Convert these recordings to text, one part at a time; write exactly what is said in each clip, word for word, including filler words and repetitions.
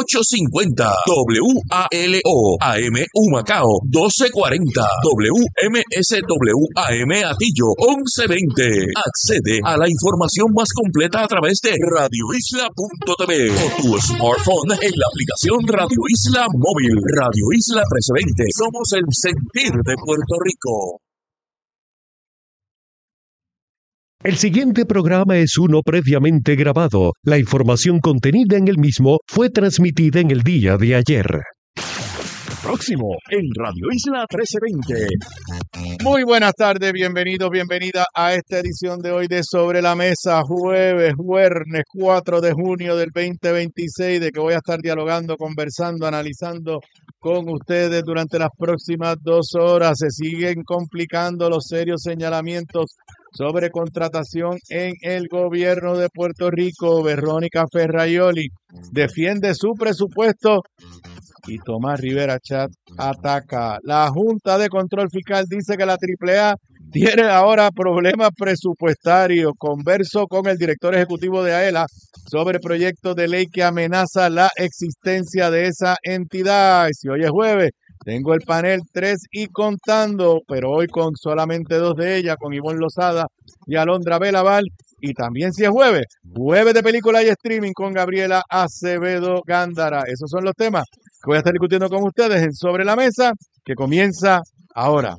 ocho cincuenta, W A L O A M Humacao doce cuarenta, W M S W A M Atillo once veinte. Accede a la información más completa a través de radio isla punto t v o tu smartphone en la aplicación Radio Isla Móvil. Radio Isla trece veinte. Somos el sentir de Puerto Rico. El siguiente programa es uno previamente grabado. La información contenida en el mismo fue transmitida en el día de ayer. Próximo en Radio Isla trece veinte. Muy buenas tardes, bienvenidos, bienvenida a esta edición de hoy de Sobre la Mesa, jueves, viernes cuatro de junio del veinte veintiséis, de que voy a estar dialogando, conversando, analizando con ustedes durante las próximas dos horas. Se siguen complicando los serios señalamientos sobre contratación en el gobierno de Puerto Rico. Verónica Ferraioli defiende su presupuesto y Tomás Rivera Chat ataca. La Junta de Control Fiscal dice que la Triple A tiene ahora problemas presupuestarios. Converso con el director ejecutivo de AELA sobre proyectos de ley que amenaza la existencia de esa entidad. Y si hoy es jueves, tengo el panel tres y contando, pero hoy con solamente dos de ellas, con Ivonne Lozada y Alondra Belaval. Y también si es jueves, jueves de película y streaming con Gabriela Acevedo Gándara. Esos son los temas que voy a estar discutiendo con ustedes en Sobre la Mesa, que comienza ahora.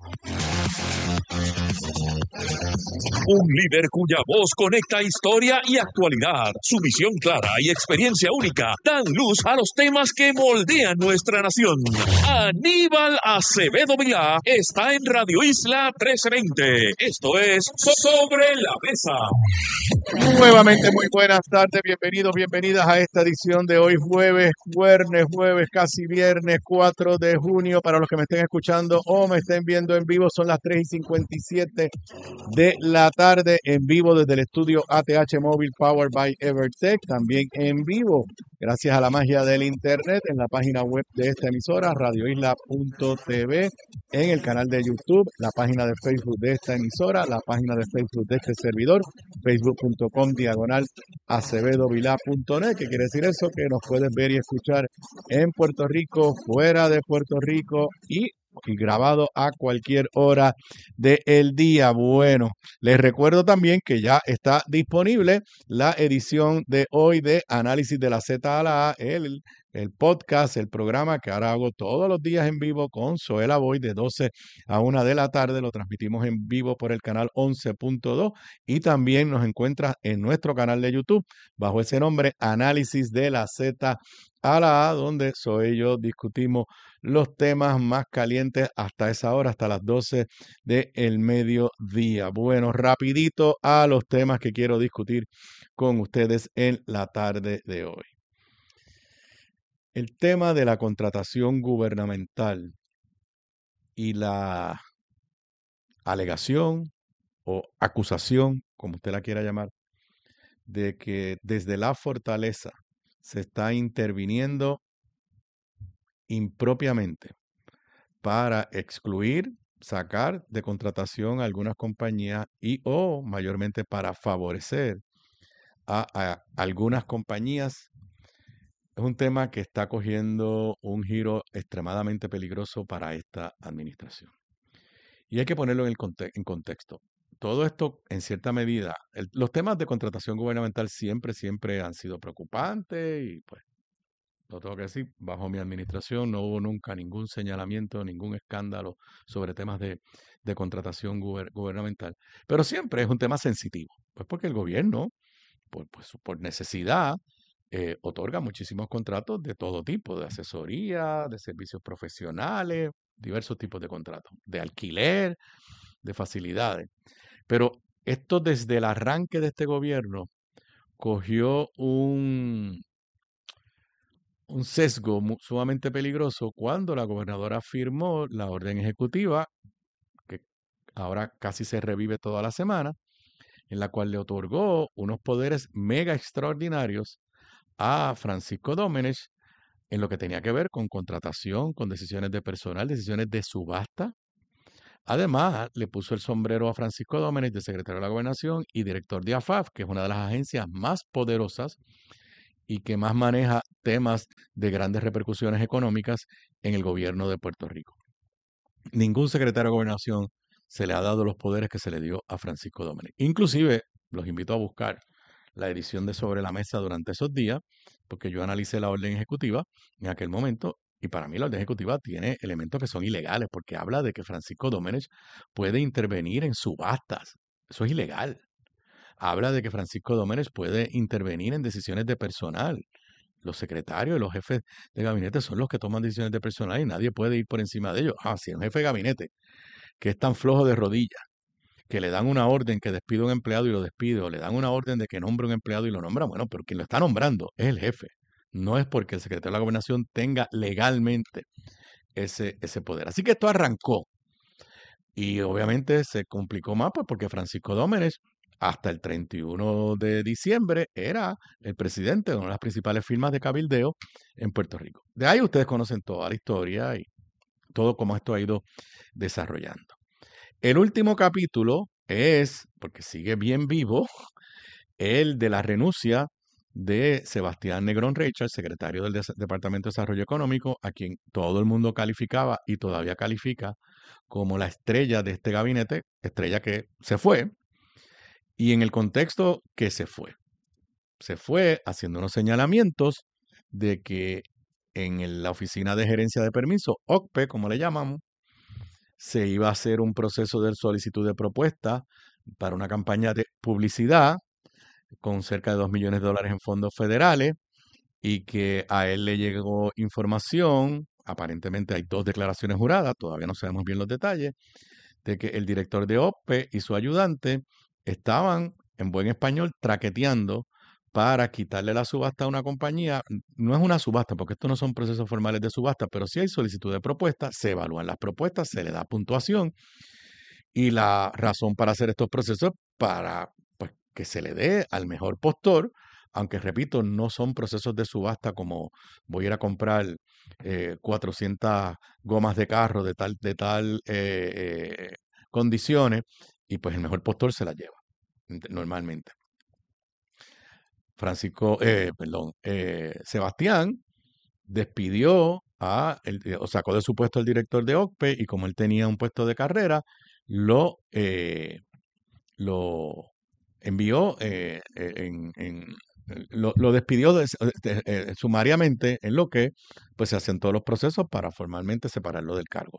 Un líder cuya voz conecta historia y actualidad. Su visión clara y experiencia única dan luz a los temas que moldean nuestra nación. Aníbal Acevedo Vilá está en Radio Isla trece veinte. Esto es Sobre la Mesa. Nuevamente muy buenas tardes, bienvenidos, bienvenidas a esta edición de hoy jueves, viernes, jueves, casi viernes cuatro de junio. Para los que me estén escuchando o me estén viendo en vivo, son las tres y cincuenta y siete de la tarde en vivo desde el estudio A T H Móvil Powered by Evertech, también en vivo gracias a la magia del internet en la página web de esta emisora, radio isla punto t v, en el canal de YouTube, la página de Facebook de esta emisora, la página de Facebook de este servidor, facebook punto com diagonal acevedo vilá punto net. ¿Qué quiere decir eso? Que nos puedes ver y escuchar en Puerto Rico, fuera de Puerto Rico y y grabado a cualquier hora del día. Bueno, les recuerdo también que ya está disponible la edición de hoy de Análisis de la Z a la A, el, el podcast, el programa que ahora hago todos los días en vivo con Zoela Boy de doce a una de la tarde. Lo transmitimos en vivo por el canal once punto dos y también nos encuentras en nuestro canal de YouTube bajo ese nombre, Análisis de la Z a la A, donde soy y yo discutimos los temas más calientes hasta esa hora, hasta las doce del mediodía. Bueno, rapidito a los temas que quiero discutir con ustedes en la tarde de hoy. El tema de la contratación gubernamental y la alegación o acusación, como usted la quiera llamar, de que desde la fortaleza se está interviniendo impropiamente para excluir, sacar de contratación a algunas compañías y o mayormente para favorecer a, a algunas compañías. Es un tema que está cogiendo un giro extremadamente peligroso para esta administración. Y hay que ponerlo en, el conte- en contexto. Todo esto, en cierta medida, el- los temas de contratación gubernamental siempre, siempre han sido preocupantes y pues lo tengo que decir, bajo mi administración no hubo nunca ningún señalamiento, ningún escándalo sobre temas de, de contratación guber- gubernamental. Pero siempre es un tema sensitivo, pues porque el gobierno, por, pues, por necesidad, eh, otorga muchísimos contratos de todo tipo, de asesoría, de servicios profesionales, diversos tipos de contratos, de alquiler, de facilidades. Pero esto desde el arranque de este gobierno cogió un un sesgo mu- sumamente peligroso cuando la gobernadora firmó la orden ejecutiva, que ahora casi se revive toda la semana, en la cual le otorgó unos poderes mega extraordinarios a Francisco Domenech en lo que tenía que ver con contratación, con decisiones de personal, decisiones de subasta. Además, le puso el sombrero a Francisco Domenech de secretario de la Gobernación y director de A F A F, que es una de las agencias más poderosas y que más maneja temas de grandes repercusiones económicas en el gobierno de Puerto Rico. Ningún secretario de Gobernación se le ha dado los poderes que se le dio a Francisco Domenech. Inclusive, los invito a buscar la edición de Sobre la Mesa durante esos días, porque yo analicé la orden ejecutiva en aquel momento, y para mí la orden ejecutiva tiene elementos que son ilegales, porque habla de que Francisco Domenech puede intervenir en subastas. Eso es ilegal. Habla de que Francisco Domenech puede intervenir en decisiones de personal. Los secretarios y los jefes de gabinete son los que toman decisiones de personal y nadie puede ir por encima de ellos. Ah, si es un jefe de gabinete que es tan flojo de rodillas, que le dan una orden que despide a un empleado y lo despide, o le dan una orden de que nombre a un empleado y lo nombra, bueno, pero quien lo está nombrando es el jefe. No es porque el secretario de la Gobernación tenga legalmente ese, ese poder. Así que esto arrancó. Y obviamente se complicó más pues, porque Francisco Domenech hasta el treinta y uno de diciembre era el presidente de una de las principales firmas de cabildeo en Puerto Rico. De ahí ustedes conocen toda la historia y todo cómo esto ha ido desarrollando. El último capítulo es, porque sigue bien vivo, el de la renuncia de Sebastián Negrón Recha, secretario del Des- Departamento de Desarrollo Económico, a quien todo el mundo calificaba y todavía califica como la estrella de este gabinete, estrella que se fue, y en el contexto que se fue. Se fue haciendo unos señalamientos de que en el- la oficina de gerencia de permiso, O C P E, como le llamamos, se iba a hacer un proceso de solicitud de propuesta para una campaña de publicidad con cerca de dos millones de dólares en fondos federales y que a él le llegó información, aparentemente hay dos declaraciones juradas, todavía no sabemos bien los detalles, de que el director de O P E y su ayudante estaban, en buen español, traqueteando para quitarle la subasta a una compañía. No es una subasta, porque estos no son procesos formales de subasta, pero sí hay solicitud de propuesta, se evalúan las propuestas, se le da puntuación y la razón para hacer estos procesos es para pues, que se le dé al mejor postor, aunque repito, no son procesos de subasta como voy a ir a comprar eh, cuatrocientas gomas de carro de tal, de tal eh, eh, condiciones y pues el mejor postor se las lleva ent- normalmente. Francisco, eh, perdón, eh, Sebastián despidió a, el- eh, o sacó de su puesto al director de O C P E y como él tenía un puesto de carrera, lo, eh, lo envió eh, eh, en, en- lo, lo despidió de- de- eh, sumariamente, en lo que pues se hacen todos los procesos para formalmente separarlo del cargo.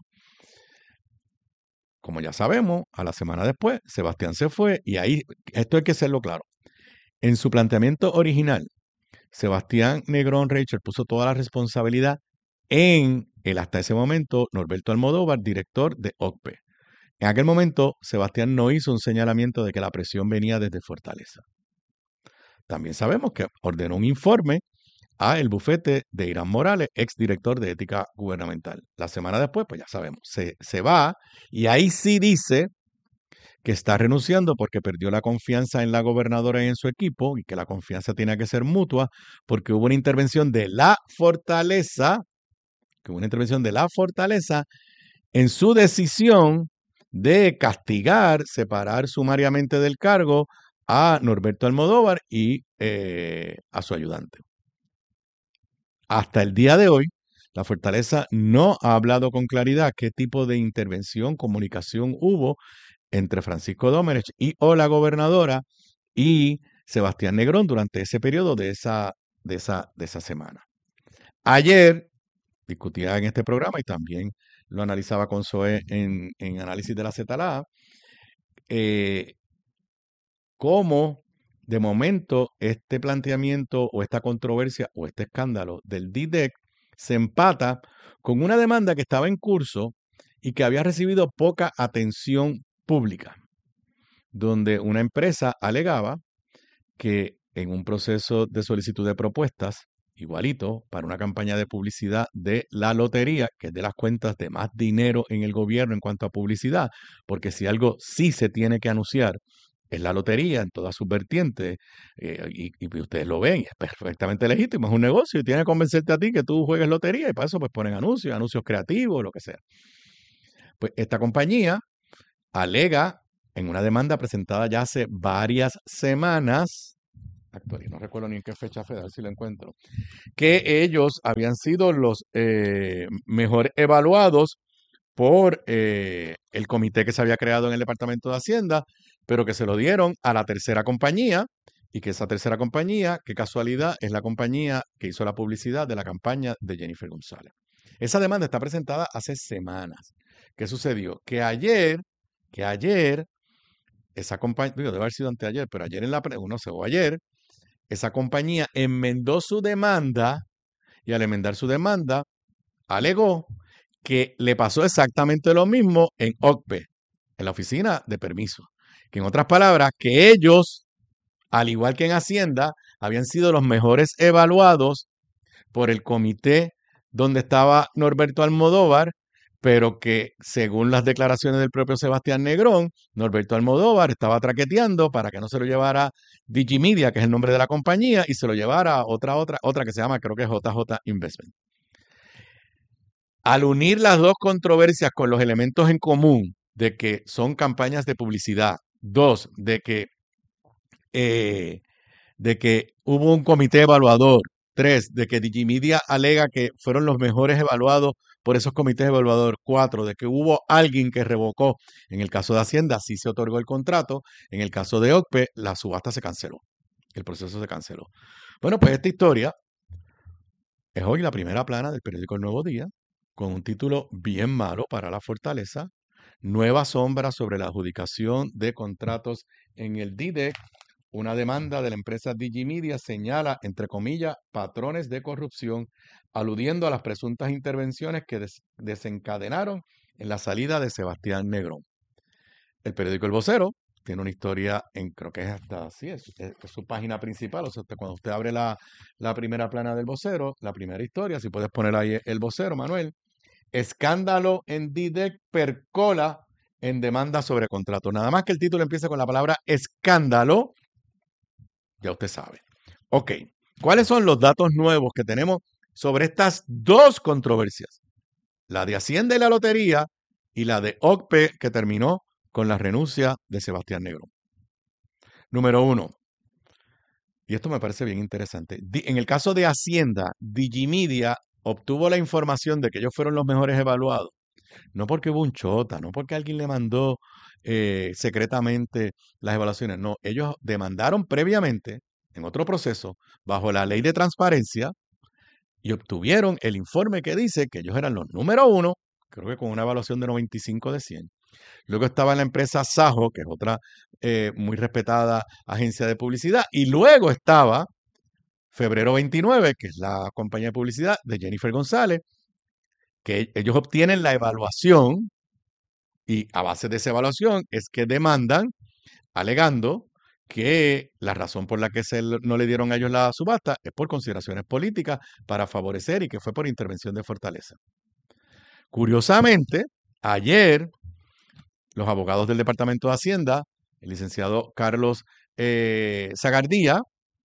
Como ya sabemos, a la semana después, Sebastián se fue y ahí, esto hay que hacerlo claro. En su planteamiento original, Sebastián Negrón Reicher puso toda la responsabilidad en el hasta ese momento Norberto Almodóvar, director de O C P E. En aquel momento, Sebastián no hizo un señalamiento de que la presión venía desde Fortaleza. También sabemos que ordenó un informe a el bufete de Irán Morales, exdirector de Ética Gubernamental. La semana después, pues ya sabemos, se, se va y ahí sí dice que está renunciando porque perdió la confianza en la gobernadora y en su equipo y que la confianza tiene que ser mutua porque hubo una intervención de la Fortaleza, que hubo una intervención de la Fortaleza en su decisión de castigar, separar sumariamente del cargo a Norberto Almodóvar y eh, a su ayudante. Hasta el día de hoy, la Fortaleza no ha hablado con claridad qué tipo de intervención, comunicación hubo entre Francisco Domenech y o la gobernadora y Sebastián Negrón durante ese periodo de esa, de esa, de esa semana. Ayer discutía en este programa y también lo analizaba con Zoe en, en análisis de la Z L A, eh, cómo de momento este planteamiento o esta controversia o este escándalo del D D E C se empata con una demanda que estaba en curso y que había recibido poca atención pública, donde una empresa alegaba que en un proceso de solicitud de propuestas, igualito, para una campaña de publicidad de la lotería, que es de las cuentas de más dinero en el gobierno en cuanto a publicidad, porque si algo sí se tiene que anunciar, es la lotería en todas sus vertientes, eh, y, y ustedes lo ven, y es perfectamente legítimo, es un negocio y tiene que convencerte a ti que tú juegues lotería y para eso pues ponen anuncios, anuncios creativos, lo que sea. Pues esta compañía alega en una demanda presentada ya hace varias semanas, actually, no recuerdo ni en qué fecha fue, a ver si lo encuentro, que ellos habían sido los eh, mejor evaluados por eh, el comité que se había creado en el Departamento de Hacienda, pero que se lo dieron a la tercera compañía y que esa tercera compañía, qué casualidad, es la compañía que hizo la publicidad de la campaña de Jennifer González. Esa demanda está presentada hace semanas. ¿Qué sucedió? Que ayer, que ayer, esa compañía, digo, debe haber sido anteayer, pero ayer en la, pre- no sé, o ayer, esa compañía enmendó su demanda y al enmendar su demanda, alegó que le pasó exactamente lo mismo en O C P E, en la oficina de permiso. Que en otras palabras, que ellos, al igual que en Hacienda, habían sido los mejores evaluados por el comité donde estaba Norberto Almodóvar, pero que según las declaraciones del propio Sebastián Negrón, Norberto Almodóvar estaba traqueteando para que no se lo llevara Digimedia, que es el nombre de la compañía, y se lo llevara a otra, otra, otra que se llama, creo que J J Investment. Al unir las dos controversias con los elementos en común de que son campañas de publicidad, dos, de que, eh, de que hubo un comité evaluador, tres, de que Digimedia alega que fueron los mejores evaluados por esos comités evaluadores, cuatro, de que hubo alguien que revocó, en el caso de Hacienda sí se otorgó el contrato, en el caso de O C P E la subasta se canceló, el proceso se canceló. Bueno, pues esta historia es hoy la primera plana del periódico El Nuevo Día, con un título bien malo para la Fortaleza, Nueva sombra sobre la adjudicación de contratos en el D I D E C. Una demanda de la empresa Digimedia señala, entre comillas, patrones de corrupción, aludiendo a las presuntas intervenciones que des desencadenaron en la salida de Sebastián Negrón. El periódico El Vocero tiene una historia en, creo que es hasta, sí, es, es, es su página principal, o sea, usted, cuando usted abre la, la primera plana del Vocero, la primera historia, si puedes poner ahí El Vocero, Manuel, escándalo en D I D E C percola en demanda sobre contrato. Nada más que el título empieza con la palabra escándalo, ya usted sabe. Ok, ¿cuáles son los datos nuevos que tenemos sobre estas dos controversias? La de Hacienda y la Lotería y la de O C P E que terminó con la renuncia de Sebastián Negrón. Número uno, y esto me parece bien interesante, en el caso de Hacienda, Digimedia obtuvo la información de que ellos fueron los mejores evaluados, no porque hubo un chota, no porque alguien le mandó eh, secretamente las evaluaciones, no, ellos demandaron previamente, en otro proceso, bajo la ley de transparencia, y obtuvieron el informe que dice que ellos eran los número uno, creo que con una evaluación de noventa y cinco de cien. Luego estaba la empresa Sajo, que es otra eh, muy respetada agencia de publicidad, y luego estaba Febrero veintinueve, que es la compañía de publicidad de Jennifer González, que ellos obtienen la evaluación y a base de esa evaluación es que demandan alegando que la razón por la que se no le dieron a ellos la subasta es por consideraciones políticas para favorecer y que fue por intervención de Fortaleza. Curiosamente, ayer los abogados del Departamento de Hacienda, el licenciado Carlos eh, Zagardía,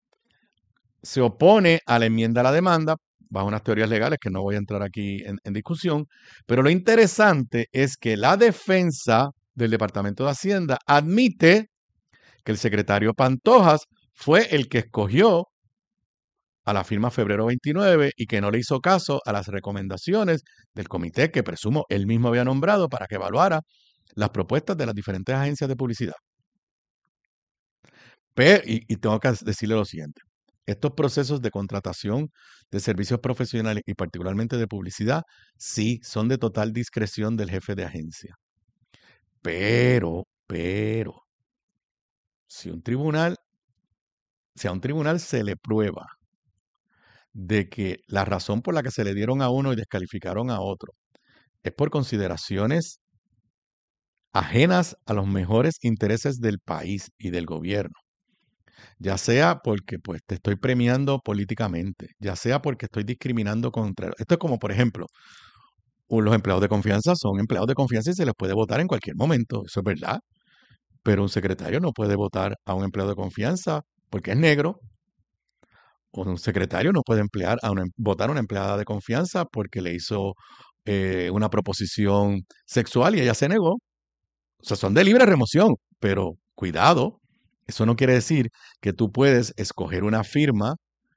se opone a la enmienda a la demanda bajo unas teorías legales que no voy a entrar aquí en, en discusión, pero lo interesante es que la defensa del Departamento de Hacienda admite que el secretario Pantojas fue el que escogió a la firma Febrero veintinueve y que no le hizo caso a las recomendaciones del comité que presumo él mismo había nombrado para que evaluara las propuestas de las diferentes agencias de publicidad. Pero, y, y tengo que decirle lo siguiente, estos procesos de contratación de servicios profesionales y particularmente de publicidad, sí, son de total discreción del jefe de agencia. Pero, pero, si un tribunal, si a un tribunal se le prueba de que la razón por la que se le dieron a uno y descalificaron a otro es por consideraciones ajenas a los mejores intereses del país y del gobierno, ya sea porque pues te estoy premiando políticamente, ya sea porque estoy discriminando contra... Esto es como, por ejemplo, los empleados de confianza son empleados de confianza y se les puede votar en cualquier momento, eso es verdad, pero un secretario no puede votar a un empleado de confianza porque es negro, o un secretario no puede emplear a una, votar a una empleada de confianza porque le hizo eh, una proposición sexual y ella se negó. O sea, son de libre remoción, pero cuidado, Eso no quiere decir que tú puedes escoger una firma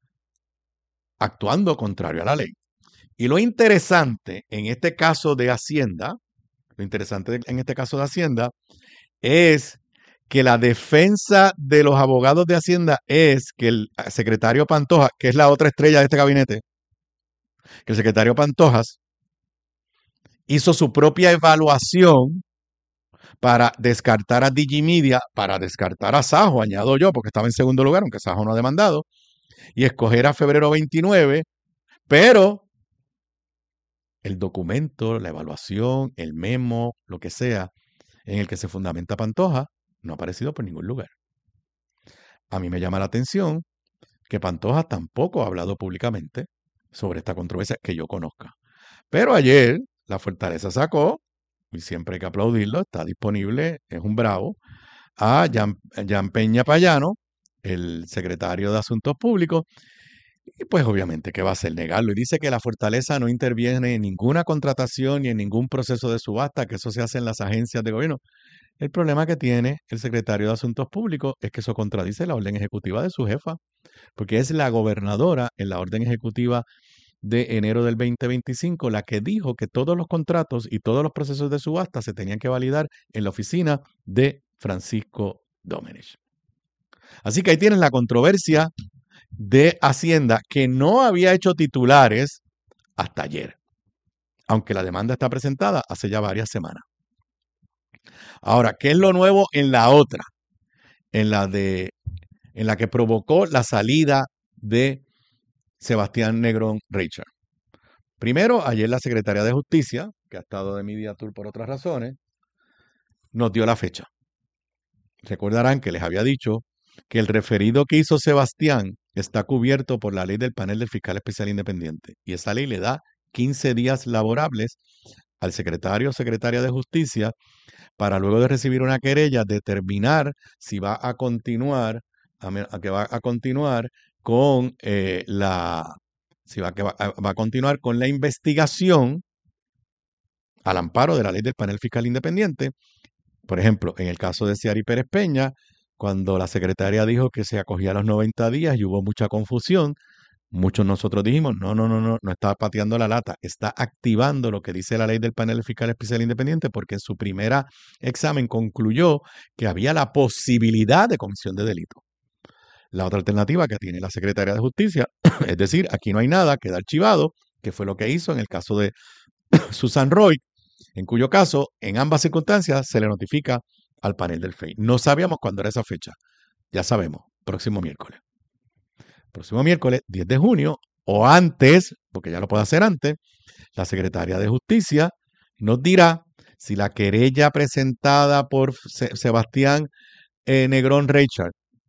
actuando contrario a la ley. Y lo interesante en este caso de Hacienda, lo interesante en este caso de Hacienda es que la defensa de los abogados de Hacienda es que el secretario Pantoja, que es la otra estrella de este gabinete, que el secretario Pantojas hizo su propia evaluación para descartar a Digimedia, para descartar a Sajo, añado yo, porque estaba en segundo lugar, aunque Sajo no ha demandado, y escoger a febrero veintinueve, pero el documento, la evaluación, el memo, lo que sea, en el que se fundamenta Pantoja, no ha aparecido por ningún lugar. A mí me llama la atención que Pantoja tampoco ha hablado públicamente sobre esta controversia que yo conozca. Pero ayer la Fortaleza sacó, y siempre hay que aplaudirlo, está disponible, es un bravo, a Jan, Jan Peña Payano, el secretario de Asuntos Públicos, y pues obviamente, ¿qué va a hacer? Negarlo. Y dice que la Fortaleza no interviene en ninguna contratación ni en ningún proceso de subasta, que eso se hace en las agencias de gobierno. El problema que tiene el secretario de Asuntos Públicos es que eso contradice la orden ejecutiva de su jefa, porque es la gobernadora en la orden ejecutiva de enero del veinte veinticinco la que dijo que todos los contratos y todos los procesos de subasta se tenían que validar en la oficina de Francisco Domenech. Así que ahí tienes la controversia de Hacienda que no había hecho titulares hasta ayer, aunque la demanda está presentada hace ya varias semanas. Ahora, ¿qué es lo nuevo en la otra? En la de en la que provocó la salida de Sebastián Negrón Richard. Primero, ayer la Secretaría de Justicia, que ha estado de Media Tour por otras razones, nos dio la fecha. Recordarán que les había dicho que el referido que hizo Sebastián está cubierto por la ley del panel del fiscal especial independiente y esa ley le da quince días laborables al secretario o secretaria de Justicia para luego de recibir una querella determinar si va a continuar a, a que va a continuar con eh, la si va, que va, va a continuar con la investigación al amparo de la ley del panel fiscal independiente. Por ejemplo, en el caso de Ciari Pérez Peña, cuando la secretaria dijo que se acogía a los noventa días y hubo mucha confusión, muchos nosotros dijimos, no, no, no, no, no está pateando la lata, está activando lo que dice la ley del panel fiscal especial independiente porque en su primera examen concluyó que había la posibilidad de comisión de delito. La otra alternativa que tiene la Secretaría de Justicia, es decir, aquí no hay nada, queda archivado, que fue lo que hizo en el caso de Susan Roy, en cuyo caso, en ambas circunstancias, se le notifica al panel del F E I. No sabíamos cuándo era esa fecha. Ya sabemos, próximo miércoles. Próximo miércoles, diez de junio, o antes, porque ya lo puede hacer antes, la Secretaría de Justicia nos dirá si la querella presentada por Se- Sebastián eh, Negrón Richard,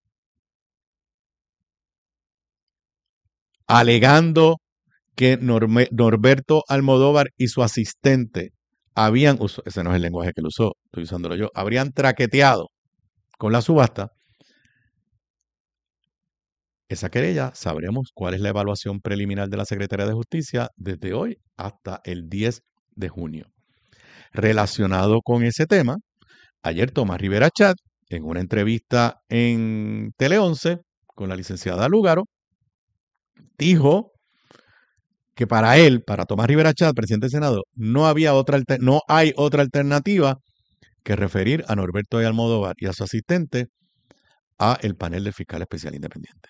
alegando que Norme- Norberto Almodóvar y su asistente habían, uso- ese no es el lenguaje que él usó, estoy usándolo yo, habrían traqueteado con la subasta, esa querella sabremos cuál es la evaluación preliminar de la Secretaría de Justicia desde hoy hasta el diez de junio. Relacionado con ese tema, ayer Tomás Rivera Chat, en una entrevista en Tele once con la licenciada Lúgaro, dijo que para él, para Tomás Rivera Chat, presidente del Senado, no había otra alter- no hay otra alternativa que referir a Norberto de Almodóvar y a su asistente a el panel del fiscal especial independiente.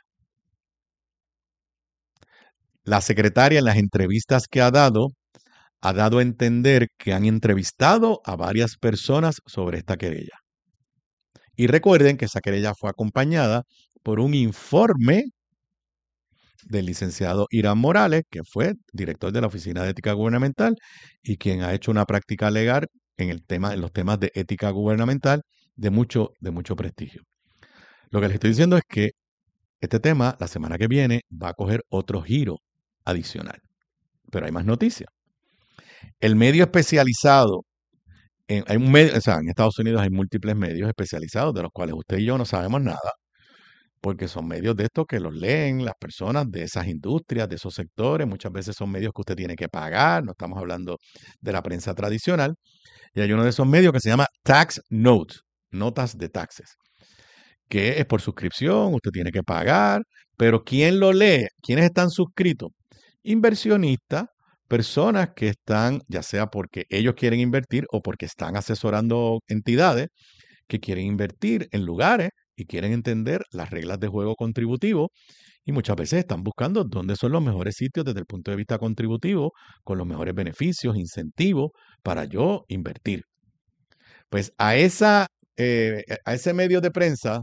La secretaria en las entrevistas que ha dado ha dado a entender que han entrevistado a varias personas sobre esta querella. Y recuerden que esa querella fue acompañada por un informe del licenciado Irán Morales, que fue director de la Oficina de Ética Gubernamental y quien ha hecho una práctica legal en, el tema, en los temas de ética gubernamental de mucho, de mucho prestigio. Lo que les estoy diciendo es que este tema, la semana que viene, va a coger otro giro adicional. Pero hay más noticias. El medio especializado, en, hay un medio, o sea, en Estados Unidos hay múltiples medios especializados de los cuales usted y yo no sabemos nada, porque son medios de estos que los leen las personas de esas industrias, de esos sectores. Muchas veces son medios que usted tiene que pagar, no estamos hablando de la prensa tradicional. Y hay uno de esos medios que se llama Tax Notes, notas de taxes. que es por suscripción, usted tiene que pagar, pero ¿quién lo lee? ¿Quiénes están suscritos? Inversionistas, personas que están, ya sea porque ellos quieren invertir o porque están asesorando entidades que quieren invertir en lugares y quieren entender las reglas de juego contributivo y muchas veces están buscando dónde son los mejores sitios desde el punto de vista contributivo, con los mejores beneficios, incentivos para yo invertir. Pues a, esa, eh, a ese medio de prensa,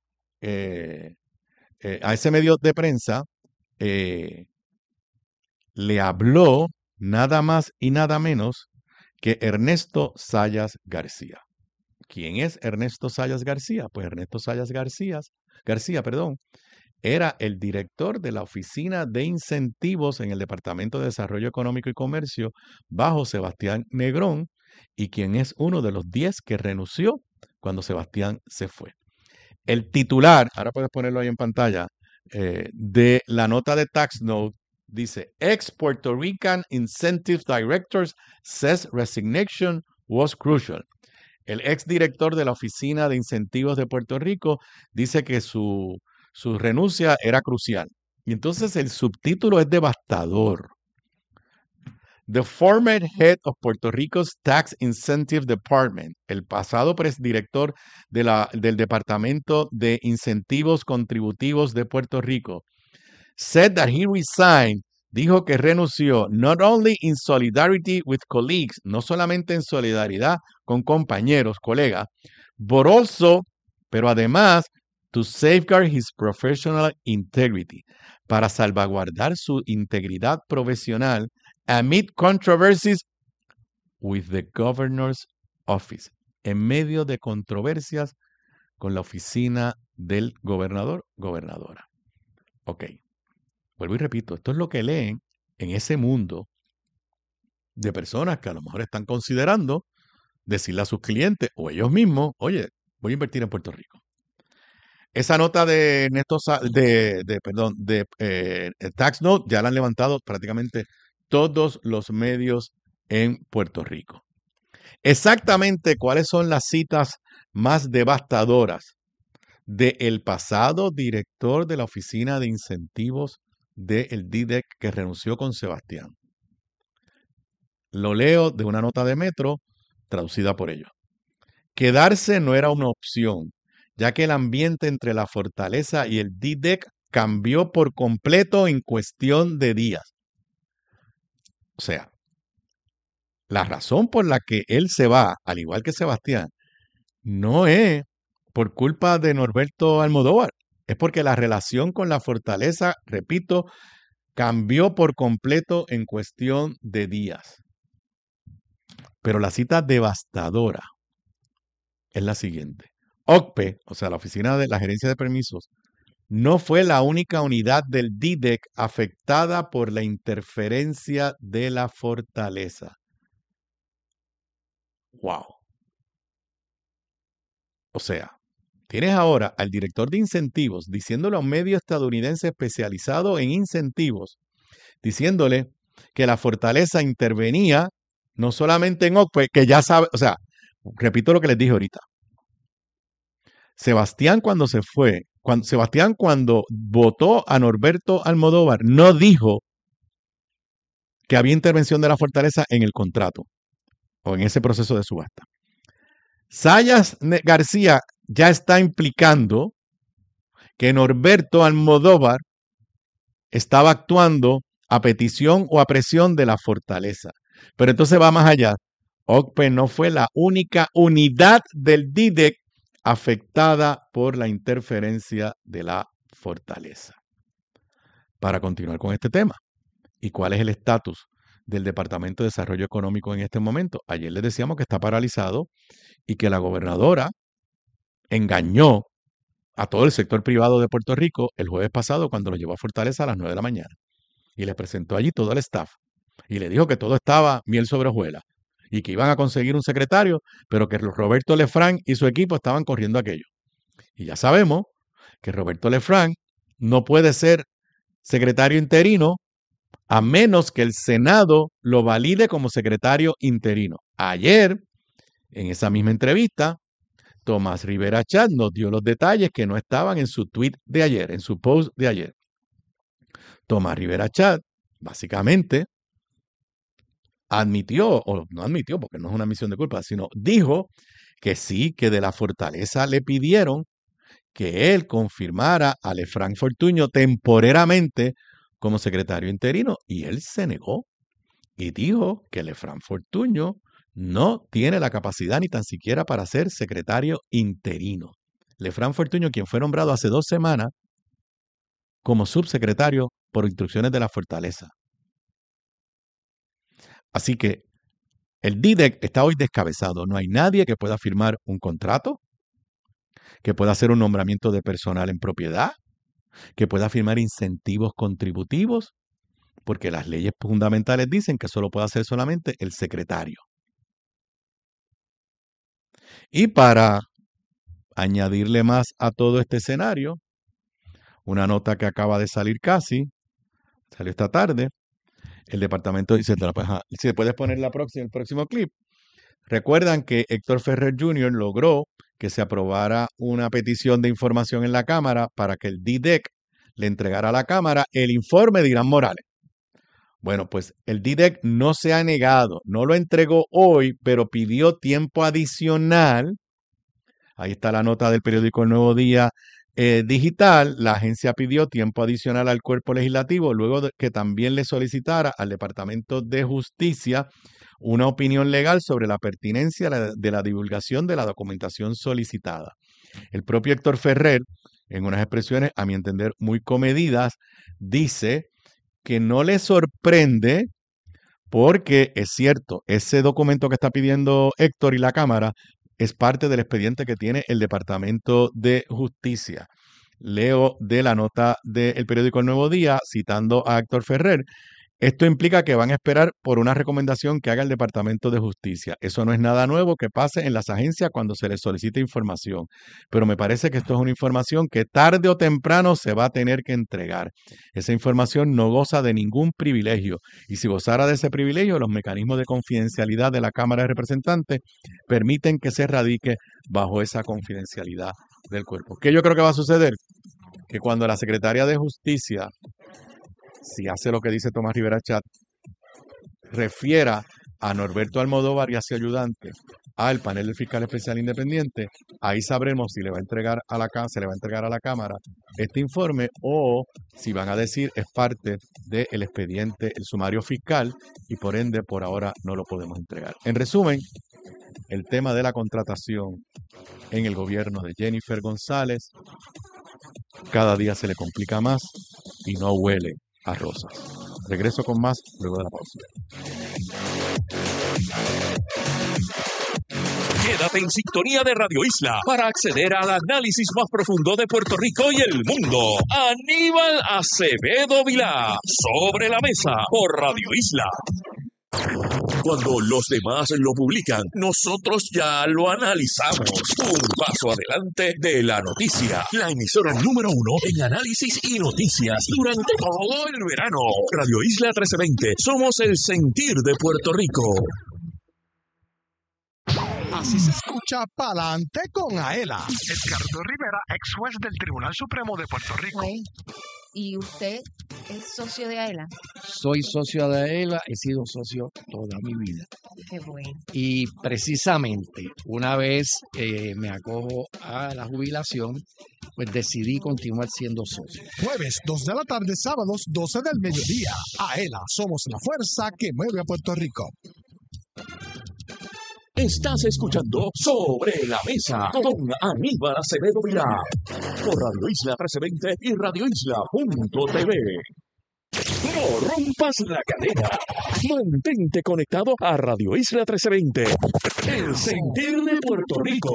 eh, eh, a ese medio de prensa eh, le habló nada más y nada menos que Ernesto Zayas García. ¿Quién es Ernesto Zayas García? Pues Ernesto Zayas García, García, perdón, era el director de la Oficina de Incentivos en el Departamento de Desarrollo Económico y Comercio bajo Sebastián Negrón y quien es uno de los diez que renunció cuando Sebastián se fue. El titular, ahora puedes ponerlo ahí en pantalla, eh, de la nota de Tax Note dice, ex Puerto Rican Incentive Directors says resignation was crucial. El ex director de la Oficina de Incentivos de Puerto Rico dice que su, su renuncia era crucial. Y entonces el subtítulo es devastador. The former head of Puerto Rico's Tax Incentive Department, el pasado director de la, del Departamento de Incentivos Contributivos de Puerto Rico, said that he resigned, dijo que renunció, not only in solidarity with colleagues, no solamente en solidaridad con compañeros, colegas, but also, pero además, to safeguard his professional integrity, para salvaguardar su integridad profesional amid controversies with the governor's office, en medio de controversias con la oficina del gobernador, gobernadora. Ok. Vuelvo y repito, esto es lo que leen en ese mundo de personas que a lo mejor están considerando decirle a sus clientes o ellos mismos, oye, voy a invertir en Puerto Rico. Esa nota de Ernesto, de, de, perdón, de eh, Tax Note ya la han levantado prácticamente todos los medios en Puerto Rico. Exactamente cuáles son las citas más devastadoras del pasado director de la Oficina de Incentivos del D D E C que renunció con Sebastián. Lo leo de una nota de Metro traducida por ellos. Quedarse no era una opción, ya que el ambiente entre la Fortaleza y el D D E C cambió por completo en cuestión de días. O sea, la razón por la que él se va, al igual que Sebastián, no es por culpa de Norberto Almodóvar, es porque la relación con la Fortaleza, repito, cambió por completo en cuestión de días. Pero la cita devastadora es la siguiente. O C P E, o sea, la Oficina de la Gerencia de Permisos, no fue la única unidad del D D E C afectada por la interferencia de la Fortaleza. ¡Wow! O sea, tienes ahora al director de incentivos diciéndole a un medio estadounidense especializado en incentivos, diciéndole que la Fortaleza intervenía no solamente en O C P E, que ya sabe, o sea, repito lo que les dije ahorita. Sebastián cuando se fue, cuando, Sebastián cuando votó a Norberto Almodóvar, no dijo que había intervención de la Fortaleza en el contrato o en ese proceso de subasta. Zayas García ya está implicando que Norberto Almodóvar estaba actuando a petición o a presión de la Fortaleza. Pero entonces va más allá. O C P E no fue la única unidad del D D E C afectada por la interferencia de la Fortaleza. Para continuar con este tema, ¿y cuál es el estatus del Departamento de Desarrollo Económico en este momento? Ayer les decíamos que está paralizado y que la gobernadora engañó a todo el sector privado de Puerto Rico el jueves pasado cuando lo llevó a Fortaleza a las nueve de la mañana y le presentó allí todo el staff y le dijo que todo estaba miel sobre hojuelas y que iban a conseguir un secretario, pero que Roberto Lefranc y su equipo estaban corriendo aquello. Y ya sabemos que Roberto Lefranc no puede ser secretario interino a menos que el Senado lo valide como secretario interino. Ayer, en esa misma entrevista, Tomás Rivera Chat nos dio los detalles que no estaban en su tweet de ayer, en su post de ayer. Tomás Rivera Chat, básicamente, admitió, o no admitió, porque no es una admisión de culpa, sino dijo que sí, que de la Fortaleza le pidieron que él confirmara a Lefranc Fortuño temporalmente como secretario interino, y él se negó y dijo que Lefranc Fortuño no tiene la capacidad ni tan siquiera para ser secretario interino. Lefranc Fortuño, quien fue nombrado hace dos semanas como subsecretario por instrucciones de la Fortaleza. Así que el D D E C está hoy descabezado. No hay nadie que pueda firmar un contrato, que pueda hacer un nombramiento de personal en propiedad, que pueda firmar incentivos contributivos, porque las leyes fundamentales dicen que eso lo puede hacer solamente el secretario. Y para añadirle más a todo este escenario, una nota que acaba de salir casi, salió esta tarde, el departamento dice, si puedes poner la próxima, el próximo clip, recuerdan que Héctor Ferrer junior logró que se aprobara una petición de información en la Cámara para que el D D E C le entregara a la Cámara el informe de Irán Morales. Bueno, pues el D D E C no se ha negado, no lo entregó hoy, pero pidió tiempo adicional. Ahí está la nota del periódico El Nuevo Día eh, Digital. La agencia pidió tiempo adicional al cuerpo legislativo luego de que también le solicitara al Departamento de Justicia una opinión legal sobre la pertinencia de la divulgación de la documentación solicitada. El propio Héctor Ferrer, en unas expresiones, a mi entender, muy comedidas, dice que no le sorprende porque es cierto, ese documento que está pidiendo Héctor y la Cámara es parte del expediente que tiene el Departamento de Justicia. Leo de la nota del periódico El Nuevo Día, citando a Héctor Ferrer. Esto implica que van a esperar por una recomendación que haga el Departamento de Justicia. Eso no es nada nuevo que pase en las agencias cuando se les solicita información. Pero me parece que esto es una información que tarde o temprano se va a tener que entregar. Esa información no goza de ningún privilegio. Y si gozara de ese privilegio, los mecanismos de confidencialidad de la Cámara de Representantes permiten que se radique bajo esa confidencialidad del cuerpo. ¿Qué yo creo que va a suceder? Que cuando la Secretaría de Justicia, si hace lo que dice Tomás Rivera Chat, refiera a Norberto Almodóvar y a su ayudante al panel del fiscal especial independiente, ahí sabremos si le va a entregar a la se le va a entregar a la Cámara este informe o si van a decir es parte del expediente, el sumario fiscal, y por ende por ahora no lo podemos entregar. En resumen, el tema de la contratación en el gobierno de Jennifer González cada día se le complica más y no huele a rosas. Regreso con más luego de la pausa. Quédate en sintonía de Radio Isla para acceder al análisis más profundo de Puerto Rico y el mundo. Aníbal Acevedo Vilá, Sobre la Mesa, por Radio Isla. Cuando los demás lo publican, nosotros ya lo analizamos. Un paso adelante de la noticia. La emisora número uno en análisis y noticias durante todo el verano. Radio Isla trece veinte. Somos el sentir de Puerto Rico. Así se escucha Pa'lante con Aela. Edgardo Rivera, ex juez del Tribunal Supremo de Puerto Rico. Pues, ¿y usted es socio de AELA? Soy socio de AELA, he sido socio toda mi vida. Qué bueno. Y precisamente, una vez eh, me acojo a la jubilación, pues decidí continuar siendo socio. Jueves, dos de la tarde, sábados, doce del mediodía. AELA, somos la fuerza que mueve a Puerto Rico. Estás escuchando Sobre la Mesa con Aníbal Acevedo Vilá por Radio Isla trece veinte y radio isla punto t v. No rompas la cadena. Mantente conectado a Radio Isla trece veinte, el sentir de Puerto Rico.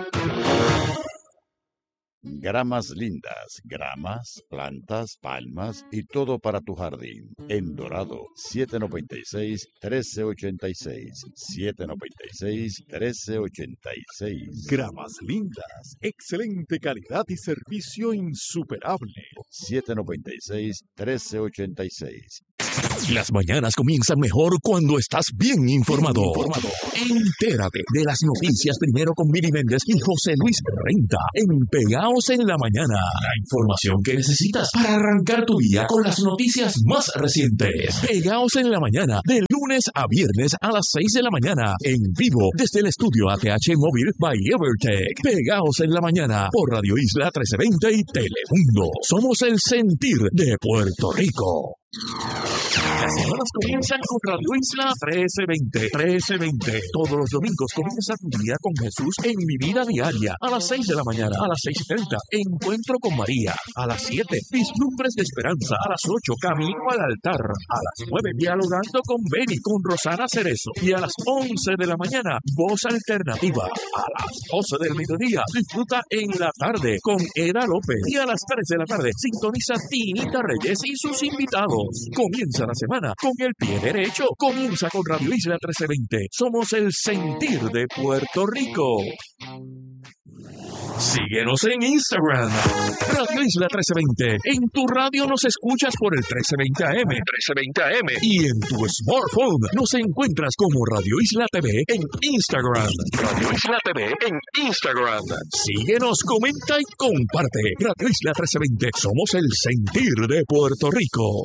Gramas lindas, gramas, plantas, palmas y todo para tu jardín. En Dorado, siete noventa y seis, trece ochenta y seis. siete noventa y seis, trece ochenta y seis. Gramas lindas, excelente calidad y servicio insuperable. siete noventa y seis, trece ochenta y seis. Las mañanas comienzan mejor cuando estás bien informado. Entérate de las noticias primero con Mili Méndez y José Luis Renta en Pegaos en la Mañana. La información que necesitas para arrancar tu día con las noticias más recientes. Pegaos en la Mañana, de lunes a viernes a las seis de la mañana, en vivo desde el estudio A T H Móvil by Evertech. Pegaos en la Mañana por Radio Isla trece veinte y Telemundo. Somos el sentir de Puerto Rico. Las semanas comienzan con Radio Isla trece veinte. trece veinte. Todos los domingos comienza tu día con Jesús en Mi Vida Diaria. A las seis de la mañana, a las seis y treinta, Encuentro con María. A las siete, Vislumbres de Esperanza. A las ocho, Camino al Altar. A las nueve, Dialogando con Beni, con Rosana Cerezo. Y a las once de la mañana, Voz Alternativa. A las doce del mediodía, disfruta En la Tarde con Eda López. Y a las tres de la tarde, sintoniza Tinita Reyes y sus invitados. Comienza la semana con el pie derecho. Comienza con Radio Isla trece veinte. Somos el sentir de Puerto Rico. Síguenos en Instagram, Radio Isla trece veinte. En tu radio nos escuchas por el trece veinte A M, trece veinte A M. Y en tu smartphone nos encuentras como Radio Isla T V en Instagram. Radio Isla T V en Instagram. Síguenos, comenta y comparte. Radio Isla trece veinte. Somos el sentir de Puerto Rico.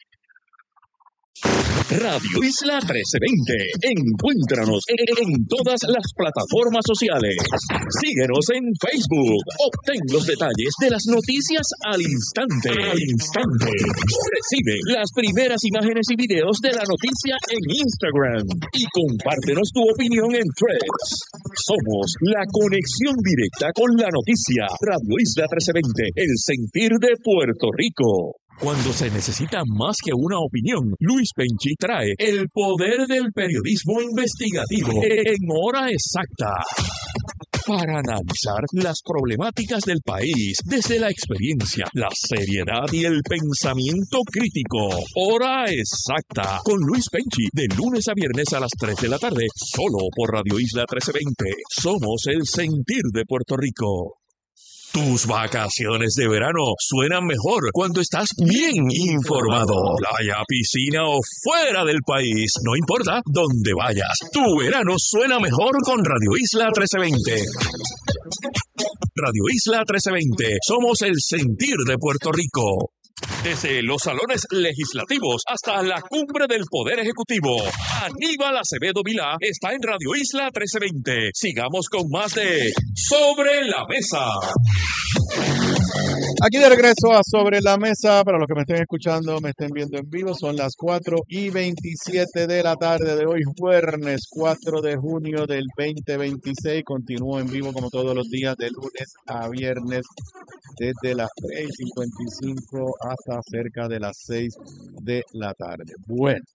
Radio Isla trece veinte. Encuéntranos en, en todas las plataformas sociales. Síguenos en Facebook. Obtén los detalles de las noticias al instante. Al instante. Recibe las primeras imágenes y videos de la noticia en Instagram. Y compártenos tu opinión en Threads. Somos la conexión directa con la noticia. Radio Isla trece veinte. El sentir de Puerto Rico. Cuando se necesita más que una opinión, Luis Penchi trae el poder del periodismo investigativo en hora exacta para analizar las problemáticas del país desde la experiencia, la seriedad y el pensamiento crítico. Hora exacta con Luis Penchi, de lunes a viernes a las tres de la tarde, solo por Radio Isla trece veinte. Somos el sentir de Puerto Rico. Tus vacaciones de verano suenan mejor cuando estás bien informado. Playa, piscina o fuera del país, no importa dónde vayas. Tu verano suena mejor con Radio Isla trece veinte. Radio Isla trece veinte. Somos el sentir de Puerto Rico. Desde los salones legislativos hasta la cumbre del Poder Ejecutivo, Aníbal Acevedo Vilá está en Radio Isla trece veinte. Sigamos con más de Sobre la Mesa. Aquí de regreso a Sobre la Mesa. Para los que me estén escuchando, me estén viendo en vivo, son las cuatro y veintisiete de la tarde de hoy, jueves cuatro de junio del veinte veintiséis. Continúo en vivo como todos los días, de lunes a viernes, desde las tres y cincuenta y cinco hasta cerca de las seis de la tarde. Bueno,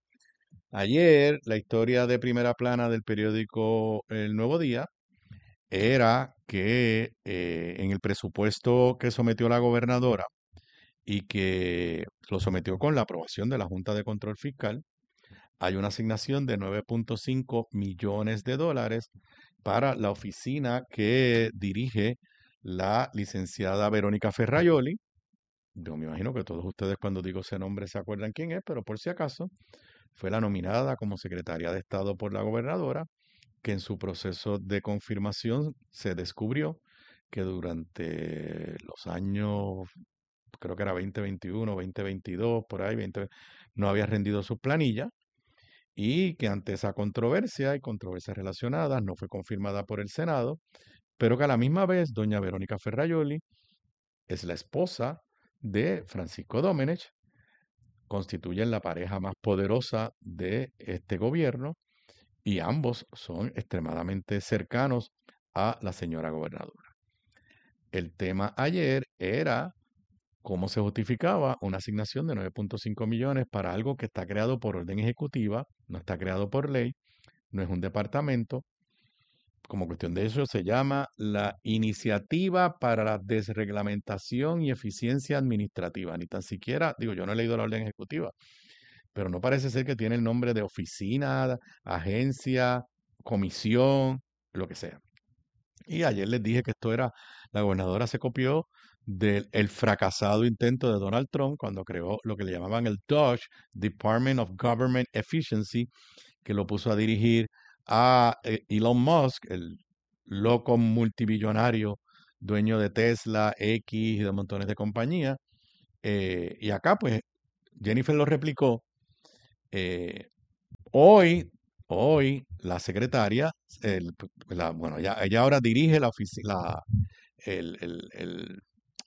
ayer la historia de primera plana del periódico El Nuevo Día era que eh, en el presupuesto que sometió la gobernadora y que lo sometió con la aprobación de la Junta de Control Fiscal, hay una asignación de nueve punto cinco millones de dólares para la oficina que dirige la licenciada Verónica Ferraioli. Yo me imagino que todos ustedes, cuando digo ese nombre, se acuerdan quién es, pero por si acaso, fue la nominada como secretaria de Estado por la gobernadora, que en su proceso de confirmación se descubrió que durante los años, creo que era veinte veintiuno, veinte veintidós, por ahí, veinte, no había rendido su planilla, y que ante esa controversia y controversias relacionadas no fue confirmada por el Senado, pero que a la misma vez doña Verónica Ferraioli es la esposa de Francisco Domenech, constituyen la pareja más poderosa de este gobierno, y ambos son extremadamente cercanos a la señora gobernadora. El tema ayer era cómo se justificaba una asignación de nueve punto cinco millones para algo que está creado por orden ejecutiva, no está creado por ley, no es un departamento. Como cuestión de eso se llama la Iniciativa para la Desreglamentación y Eficiencia Administrativa. Ni tan siquiera, digo, yo no he leído la orden ejecutiva, pero no parece ser que tiene el nombre de oficina, agencia, comisión, lo que sea. Y ayer les dije que esto era, la gobernadora se copió del el fracasado intento de Donald Trump cuando creó lo que le llamaban el D O G E, Department of Government Efficiency, que lo puso a dirigir a eh, Elon Musk, el loco multibillonario dueño de Tesla, X y de montones de compañías. Eh, y acá, pues, Jennifer lo replicó. Eh, hoy, hoy, la secretaria, el- la- bueno, ella, ella ahora dirige la oficina, el, el- el-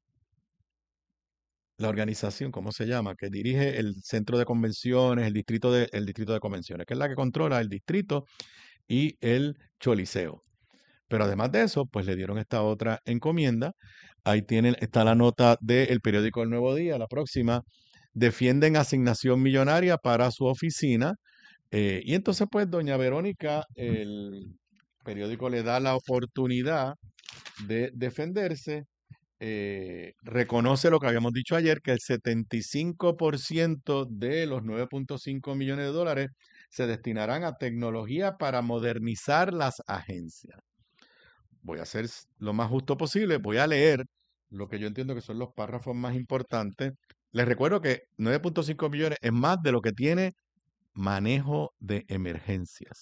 la organización, ¿cómo se llama? Que dirige el centro de convenciones, el distrito de, el distrito de convenciones, que es la que controla el distrito y el Choliseo. Pero además de eso, pues le dieron esta otra encomienda. Ahí tienen, está la nota del periódico El Nuevo Día, la próxima. Defienden asignación millonaria para su oficina. Eh, y entonces, pues, doña Verónica, el periódico le da la oportunidad de defenderse. Eh, reconoce lo que habíamos dicho ayer, que el setenta y cinco por ciento de los nueve punto cinco millones de dólares se destinarán a tecnología para modernizar las agencias. Voy a hacer s- lo más justo posible, voy a leer lo que yo entiendo que son los párrafos más importantes. Les recuerdo que nueve punto cinco millones es más de lo que tiene manejo de emergencias.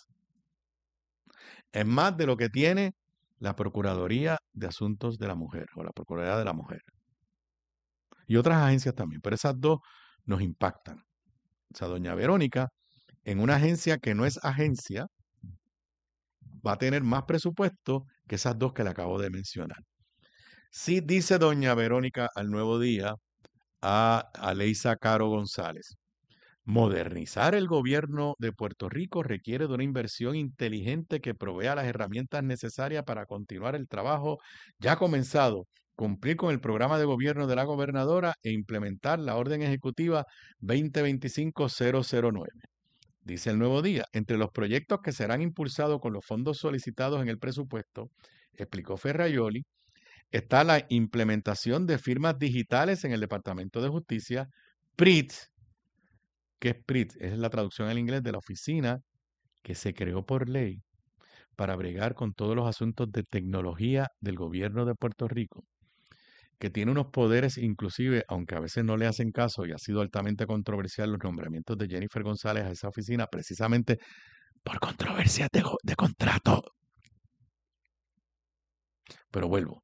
Es más de lo que tiene la Procuraduría de Asuntos de la Mujer o la Procuraduría de la Mujer. Y otras agencias también, pero esas dos nos impactan. O sea, doña Verónica, en una agencia que no es agencia, va a tener más presupuesto que esas dos que le acabo de mencionar. Sí dice doña Verónica al Nuevo Día a Aleisa Caro González. Modernizar el gobierno de Puerto Rico requiere de una inversión inteligente que provea las herramientas necesarias para continuar el trabajo ya comenzado, cumplir con el programa de gobierno de la gobernadora e implementar la orden ejecutiva veinte veinticinco cero cero nueve. Dice el Nuevo Día, entre los proyectos que serán impulsados con los fondos solicitados en el presupuesto, explicó Ferraioli, está la implementación de firmas digitales en el Departamento de Justicia, P R I T. ¿Qué es P R I T? Es la traducción al inglés de la oficina que se creó por ley para bregar con todos los asuntos de tecnología del gobierno de Puerto Rico, que tiene unos poderes inclusive, aunque a veces no le hacen caso y ha sido altamente controversial los nombramientos de Jennifer González a esa oficina precisamente por controversias de, de contrato. Pero vuelvo.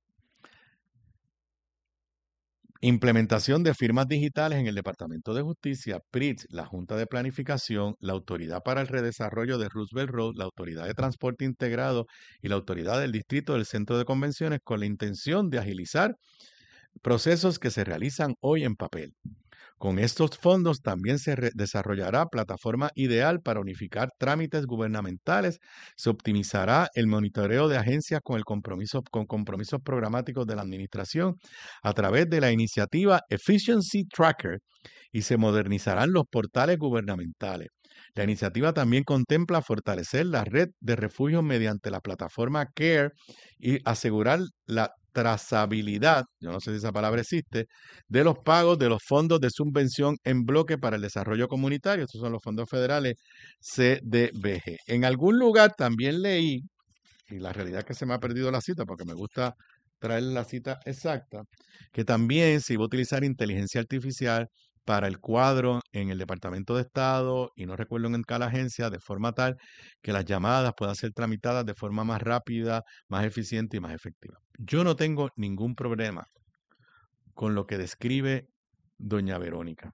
Implementación de firmas digitales en el Departamento de Justicia, P R I T, la Junta de Planificación, la Autoridad para el Redesarrollo de Roosevelt Road, la Autoridad de Transporte Integrado y la Autoridad del Distrito del Centro de Convenciones con la intención de agilizar procesos que se realizan hoy en papel. Con estos fondos también se desarrollará plataforma ideal para unificar trámites gubernamentales, se optimizará el monitoreo de agencias con, el compromiso, con compromisos programáticos de la administración a través de la iniciativa Efficiency Tracker y se modernizarán los portales gubernamentales. La iniciativa también contempla fortalecer la red de refugios mediante la plataforma CARE y asegurar la trazabilidad, yo no sé si esa palabra existe, de los pagos de los fondos de subvención en bloque para el desarrollo comunitario. Estos son los fondos federales C D B G. En algún lugar también leí, y la realidad es que se me ha perdido la cita porque me gusta traer la cita exacta, que también se iba a utilizar inteligencia artificial para el cuadro en el Departamento de Estado y no recuerdo en cada agencia, de forma tal que las llamadas puedan ser tramitadas de forma más rápida, más eficiente y más efectiva. Yo no tengo ningún problema con lo que describe doña Verónica.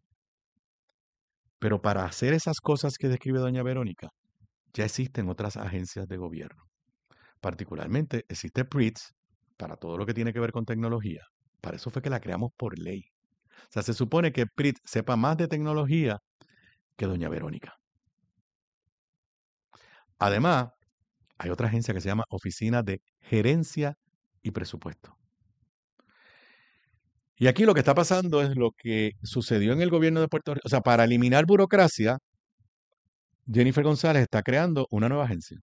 Pero para hacer esas cosas que describe doña Verónica, ya existen otras agencias de gobierno. Particularmente existe P R I T para todo lo que tiene que ver con tecnología. Para eso fue que la creamos por ley. O sea, se supone que P R I T sepa más de tecnología que doña Verónica. Además, hay otra agencia que se llama Oficina de Gerencia y Presupuesto. Y aquí lo que está pasando es lo que sucedió en el gobierno de Puerto Rico. O sea, para eliminar burocracia, Jennifer González está creando una nueva agencia.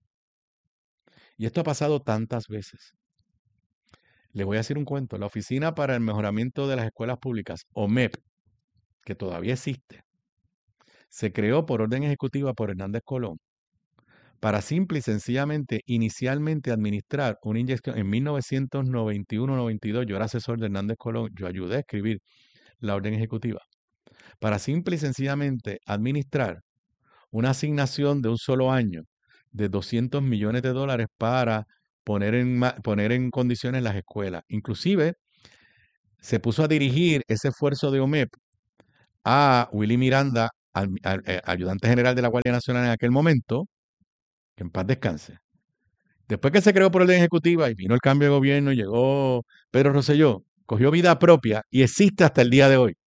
Y esto ha pasado tantas veces. Le voy a decir un cuento. La Oficina para el Mejoramiento de las Escuelas Públicas, O M E P, que todavía existe, se creó por orden ejecutiva por Hernández Colón para simple y sencillamente inicialmente administrar una inyección. En mil novecientos noventa y uno noventa y dos, yo era asesor de Hernández Colón, yo ayudé a escribir la orden ejecutiva, para simple y sencillamente administrar una asignación de un solo año de doscientos millones de dólares para poner en, poner en condiciones las escuelas. Inclusive, se puso a dirigir ese esfuerzo de O M E P a Willy Miranda, al, al, al ayudante general de la Guardia Nacional en aquel momento, que en paz descanse. Después que se creó por orden ejecutiva y vino el cambio de gobierno y llegó Pedro Rosselló, cogió vida propia y existe hasta el día de hoy.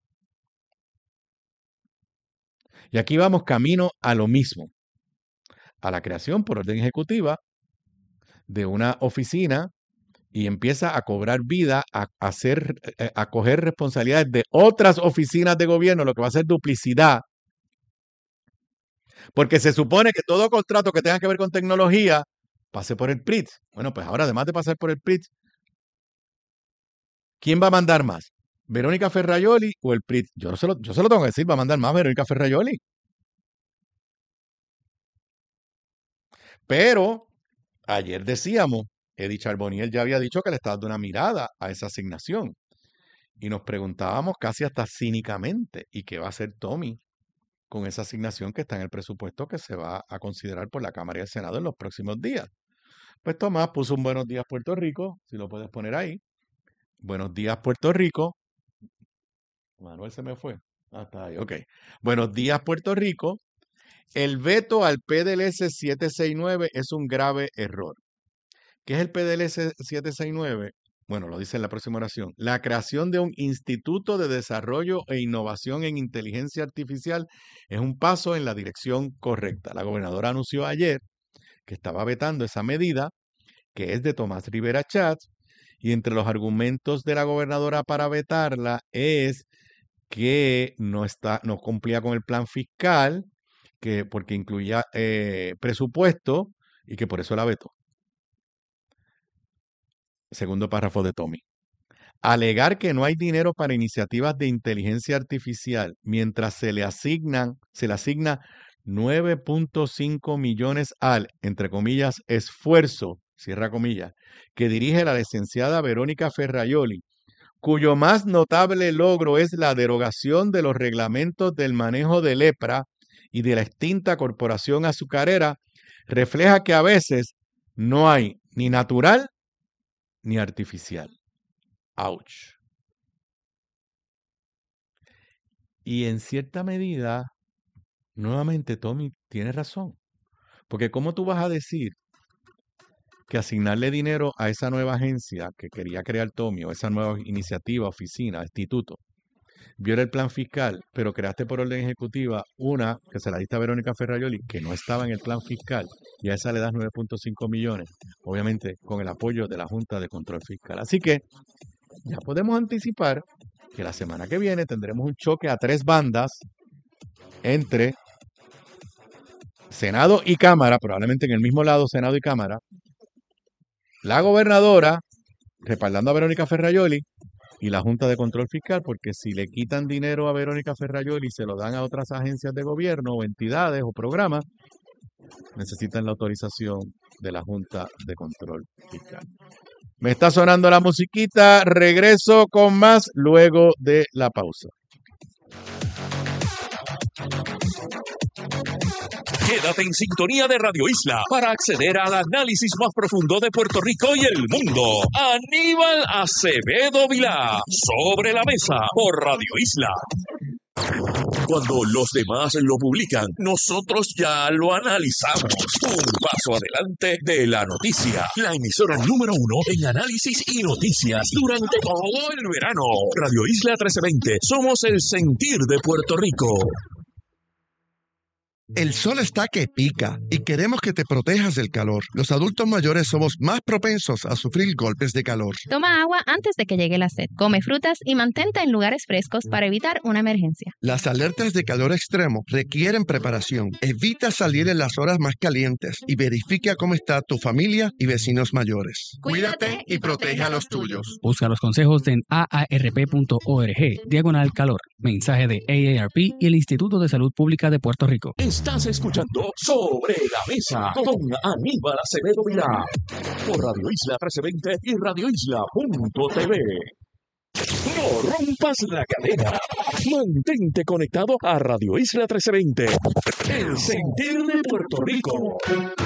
Y aquí vamos camino a lo mismo, a la creación por orden ejecutiva de una oficina y empieza a cobrar vida, a, a, hacer, a coger responsabilidades de otras oficinas de gobierno, lo que va a ser duplicidad. Porque se supone que todo contrato que tenga que ver con tecnología pase por el P R I T. Bueno, pues ahora además de pasar por el P R I T, ¿quién va a mandar más? ¿Verónica Ferraioli o el P R I T? Yo se lo, yo se lo tengo que decir, va a mandar más Verónica Ferraioli. Pero ayer decíamos, Eddie Charbonnier ya había dicho que le estaba dando una mirada a esa asignación. Y nos preguntábamos casi hasta cínicamente, ¿y qué va a hacer Tommy con esa asignación que está en el presupuesto que se va a considerar por la Cámara y el Senado en los próximos días? Pues Tomás puso un buenos días Puerto Rico, si lo puedes poner ahí. Buenos días Puerto Rico. Manuel se me fue. Ah, está ahí, ok. Buenos días Puerto Rico. El veto al P D L S setecientos sesenta y nueve es un grave error. ¿Qué es el P D L S setecientos sesenta y nueve? Bueno, lo dice en la próxima oración. La creación de un Instituto de Desarrollo e Innovación en Inteligencia Artificial es un paso en la dirección correcta. La gobernadora anunció ayer que estaba vetando esa medida, que es de Tomás Rivera Chatz, y entre los argumentos de la gobernadora para vetarla es que no, está, no cumplía con el plan fiscal, que porque incluía eh, presupuesto y que por eso la vetó. Segundo párrafo de Tommy. Alegar que no hay dinero para iniciativas de inteligencia artificial mientras se le asignan, se le asigna nueve punto cinco millones al, entre comillas, esfuerzo, cierra comillas, que dirige la licenciada Verónica Ferraioli, cuyo más notable logro es la derogación de los reglamentos del manejo de lepra y de la extinta corporación azucarera, refleja que a veces no hay ni natural ni artificial. Ouch. Y en cierta medida, nuevamente Tommy tiene razón. Porque ¿cómo tú vas a decir que asignarle dinero a esa nueva agencia que quería crear Tommy, o esa nueva iniciativa, oficina, instituto, viola el plan fiscal, pero creaste por orden ejecutiva una que se la diste a Verónica Ferraioli, que no estaba en el plan fiscal, y a esa le das nueve punto cinco millones, obviamente con el apoyo de la Junta de Control Fiscal? Así que ya podemos anticipar que la semana que viene tendremos un choque a tres bandas entre Senado y Cámara, probablemente en el mismo lado Senado y Cámara, la gobernadora respaldando a Verónica Ferraioli y la Junta de Control Fiscal, porque si le quitan dinero a Verónica Ferraioli y se lo dan a otras agencias de gobierno o entidades o programas, necesitan la autorización de la Junta de Control Fiscal. Me está sonando la musiquita, regreso con más luego de la pausa. Quédate en sintonía de Radio Isla para acceder al análisis más profundo de Puerto Rico y el mundo. Aníbal Acevedo Vilá, Sobre la Mesa, por Radio Isla. Cuando los demás lo publican, nosotros ya lo analizamos. Un paso adelante de la noticia. La emisora número uno en análisis y noticias durante todo el verano. Radio Isla trece veinte. Somos el sentir de Puerto Rico. El sol está que pica y queremos que te protejas del calor. Los adultos mayores somos más propensos a sufrir golpes de calor. Toma agua antes de que llegue la sed. Come frutas y mantente en lugares frescos para evitar una emergencia. Las alertas de calor extremo requieren preparación. Evita salir en las horas más calientes y verifica cómo está tu familia y vecinos mayores. Cuídate y protege a los tuyos. Busca los consejos en a a r p punto org, diagonal calor. Mensaje de A A R P y el Instituto de Salud Pública de Puerto Rico. Estás escuchando Sobre la Mesa con Aníbal Acevedo Vilá por Radio Isla trece veinte y radio isla punto t v. No rompas la cadena. Mantente conectado a Radio Isla trece veinte, el sentir de Puerto Rico.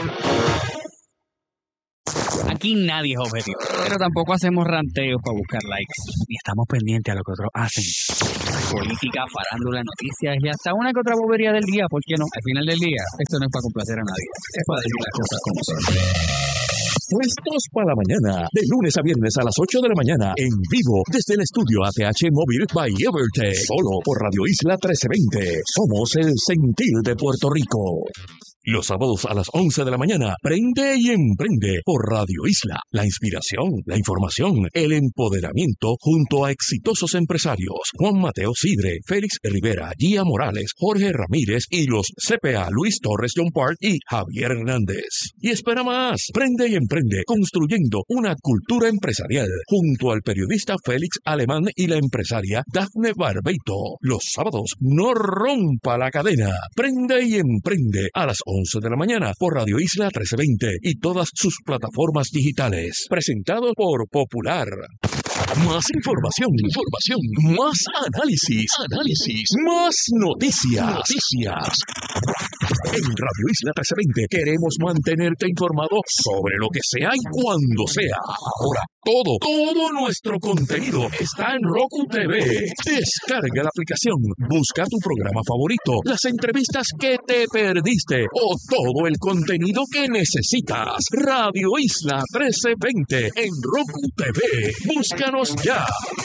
Aquí nadie es objetivo, pero tampoco hacemos ranteos para buscar likes, ni estamos pendientes a lo que otros hacen. Política, farándula, noticias y hasta una que otra bobería del día, ¿por qué no? Al final del día, esto no es para complacer a nadie, es para decir las cosas como son. Puestos para la mañana, de lunes a viernes a las ocho de la mañana, en vivo, desde el estudio A T H Móvil by Evertech, solo por Radio Isla trece veinte. Somos el sentir de Puerto Rico. Los sábados a las once de la mañana, prende y emprende por Radio Isla. La inspiración, la información, el empoderamiento junto a exitosos empresarios. Juan Mateo Sidre, Félix Rivera, Gia Morales, Jorge Ramírez y los C P A Luis Torres John Park y Javier Hernández. Y espera más, prende y emprende construyendo una cultura empresarial junto al periodista Félix Alemán y la empresaria Dafne Barbeito. Los sábados, no rompa la cadena. Prende y emprende a las once de la mañana por Radio Isla trece veinte y todas sus plataformas digitales. Presentado por Popular. Más información, información, más análisis, análisis, más noticias, noticias. En Radio Isla trece veinte queremos mantenerte informado sobre lo que sea y cuando sea. Ahora, todo, todo nuestro contenido está en Roku T V. Descarga la aplicación, busca tu programa favorito, las entrevistas que te perdiste o todo el contenido que necesitas. Radio Isla trece veinte en Roku T V. Búscanos ya.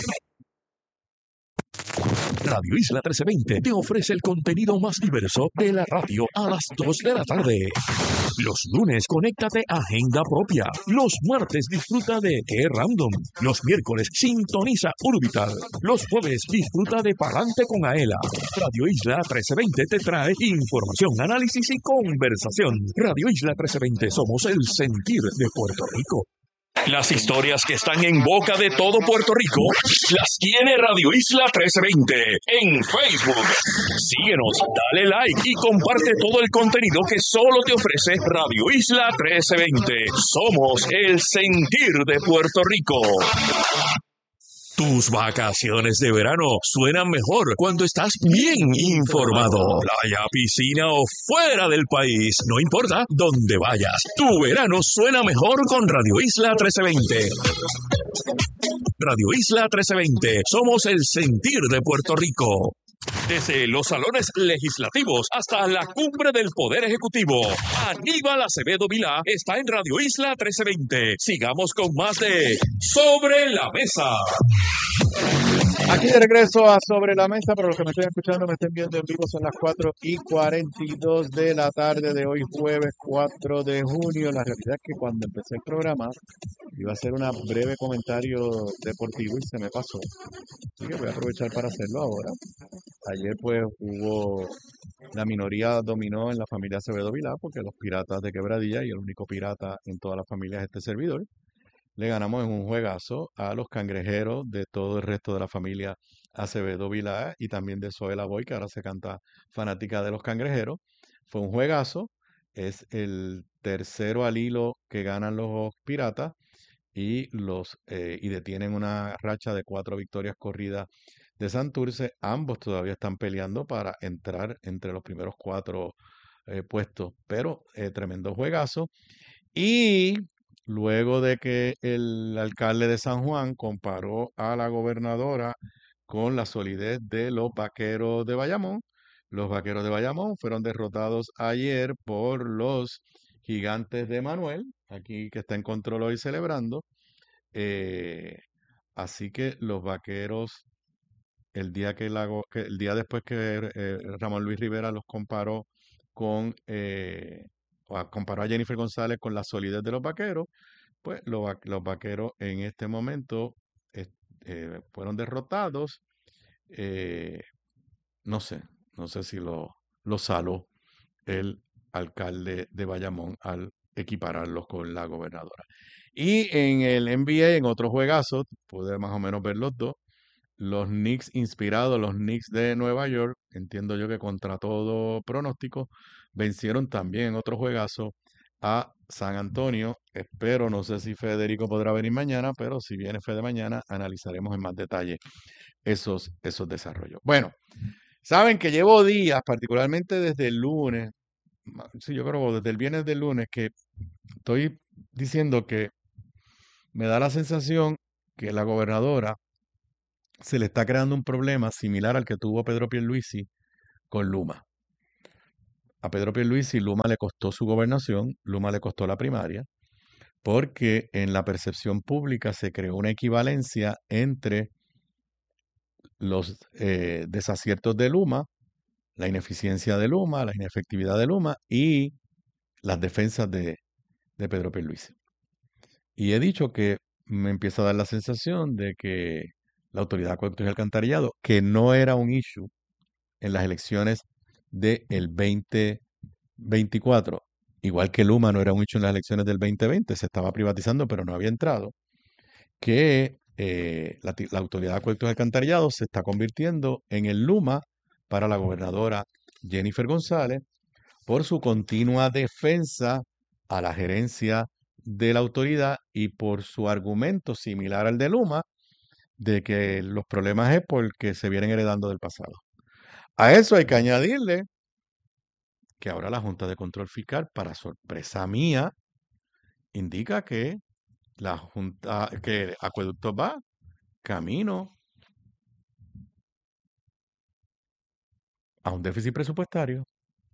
Radio Isla trece veinte te ofrece el contenido más diverso de la radio a las dos de la tarde. Los lunes, conéctate a Agenda Propia. Los martes, disfruta de Qué Random. Los miércoles, sintoniza Urbital. Los jueves, disfruta de Palante con Aela. Radio Isla trece veinte te trae información, análisis y conversación. Radio Isla trece veinte, somos el sentir de Puerto Rico. Las historias que están en boca de todo Puerto Rico las tiene Radio Isla trece veinte en Facebook. Síguenos, dale like y comparte todo el contenido que solo te ofrece Radio Isla trece veinte. Somos el sentir de Puerto Rico. Tus vacaciones de verano suenan mejor cuando estás bien informado. Playa, piscina o fuera del país, no importa dónde vayas. Tu verano suena mejor con Radio Isla trece veinte. Radio Isla trece veinte, somos el sentir de Puerto Rico. Desde los salones legislativos hasta la cumbre del Poder Ejecutivo, Aníbal Acevedo Vilá está en Radio Isla trece veinte. Sigamos con más de Sobre la Mesa. Aquí de regreso a Sobre la Mesa, para los que me estén escuchando, me estén viendo en vivo, son las cuatro y cuarenta y dos de la tarde de hoy, jueves cuatro de junio. La realidad es que cuando empecé el programa iba a hacer un breve comentario deportivo y se me pasó. Así que voy a aprovechar para hacerlo ahora. Ayer pues hubo, la minoría dominó en la familia Acevedo Vilá, porque los Piratas de Quebradilla, y el único pirata en toda la familia es este servidor, le ganamos en un juegazo a los Cangrejeros de todo el resto de la familia Acevedo Vilá y también de Zoela Boy, que ahora se canta fanática de los Cangrejeros. Fue un juegazo, es el tercero al hilo que ganan los Piratas y, los, eh, y detienen una racha de cuatro victorias corridas de Santurce. Ambos todavía están peleando para entrar entre los primeros cuatro eh, puestos, pero eh, tremendo juegazo. Y luego de que el alcalde de San Juan comparó a la gobernadora con la solidez de los Vaqueros de Bayamón, los Vaqueros de Bayamón fueron derrotados ayer por los Gigantes de Manuel, aquí que está en control hoy celebrando. Eh, así que los Vaqueros, el día, que la, que el día después que eh, Ramón Luis Rivera los comparó con... Eh, comparó a Jennifer González con la solidez de los Vaqueros, pues los, los Vaqueros en este momento eh, eh, fueron derrotados. Eh, no sé, no sé si lo, lo saló el alcalde de Bayamón al equipararlos con la gobernadora. Y en el N B A, en otro juegazo, pude más o menos ver los dos, los Knicks inspirados, los Knicks de Nueva York, entiendo yo que contra todo pronóstico, vencieron también en otro juegazo a San Antonio. Espero, no sé si Federico podrá venir mañana, pero si viene Fede mañana, analizaremos en más detalle esos, esos desarrollos. Bueno, saben que llevo días, particularmente desde el lunes, ma- sí, yo creo desde el viernes del lunes, que estoy diciendo que me da la sensación que la gobernadora se le está creando un problema similar al que tuvo Pedro Pierluisi con Luma. A Pedro Pierluisi Luma le costó su gobernación, Luma le costó la primaria, porque en la percepción pública se creó una equivalencia entre los eh, desaciertos de Luma, la ineficiencia de Luma, la inefectividad de Luma y las defensas de, de Pedro Pierluisi. Y he dicho que me empieza a dar la sensación de que la Autoridad de Acueductos y Alcantarillado, que no era un issue en las elecciones del veinte veinticuatro, igual que Luma no era un issue en las elecciones del veinte veinte, se estaba privatizando pero no había entrado, que eh, la, ti- la Autoridad de Acueductos y Alcantarillado se está convirtiendo en el Luma para la gobernadora Jennifer González por su continua defensa a la gerencia de la autoridad y por su argumento similar al de Luma de que los problemas es porque se vienen heredando del pasado. A eso hay que añadirle que ahora la Junta de Control Fiscal, para sorpresa mía, indica que la Junta, que Acueducto va camino a un déficit presupuestario.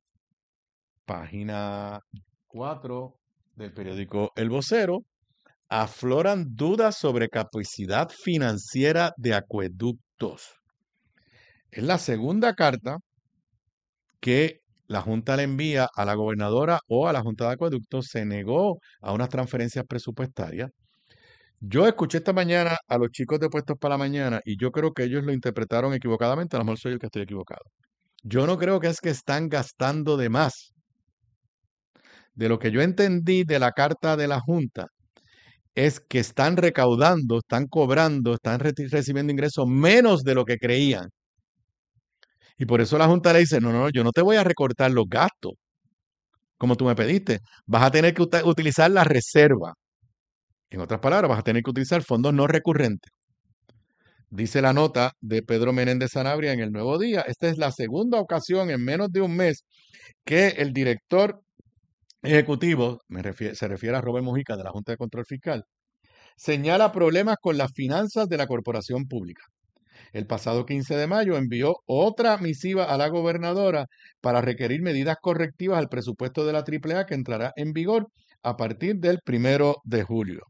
Página cuatro del periódico El Vocero, afloran dudas sobre capacidad financiera de acueductos. Es la segunda carta que la Junta le envía a la gobernadora o a la Junta de Acueductos. Se negó a unas transferencias presupuestarias. Yo escuché esta mañana a los chicos de Puestos para la Mañana y yo creo que ellos lo interpretaron equivocadamente. A lo mejor soy el que estoy equivocado. Yo no creo que es que están gastando de más. De lo que yo entendí de la carta de la Junta, es que están recaudando, están cobrando, están re- recibiendo ingresos menos de lo que creían. Y por eso la Junta le dice, no, no, no, yo no te voy a recortar los gastos, como tú me pediste. Vas a tener que uta- utilizar la reserva. En otras palabras, vas a tener que utilizar fondos no recurrentes. Dice la nota de Pedro Menéndez Sanabria en El Nuevo Día. Esta es la segunda ocasión en menos de un mes que el director ejecutivo, me refiere- se refiere a Robert Mujica de la Junta de Control Fiscal, señala problemas con las finanzas de la corporación pública. El pasado quince de mayo envió otra misiva a la gobernadora para requerir medidas correctivas al presupuesto de la Triple A que entrará en vigor a partir del primero de julio.